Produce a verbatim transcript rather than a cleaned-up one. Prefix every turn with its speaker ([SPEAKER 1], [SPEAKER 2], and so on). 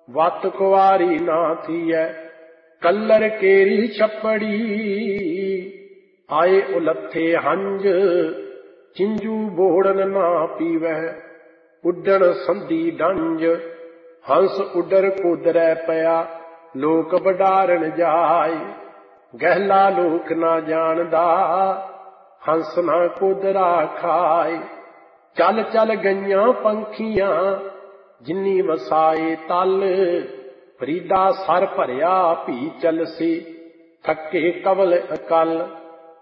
[SPEAKER 1] वत कुआरी ना थीए कल्लर केरी छपड़ी। आए उलथे हंज चिंजू बोड़न ना पीवै उड्डण संधी डंज। हंस उडर कुदरै पया लोक बडारण जाय। गहला लोक ना जानदा हंस ना कुदरा खाए। चल चल गईयां पंखियां जिन्नी वसाए तल। फरीदा सर भरिया भी चलसी थके कवल अकल।